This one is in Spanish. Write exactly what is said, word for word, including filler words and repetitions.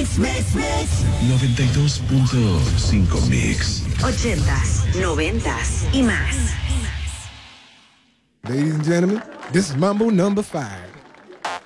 Mix, mix, mix. noventa y dos punto cinco Mix. Ochentas, noventas y más. Ladies and gentlemen, this is Mambo number five.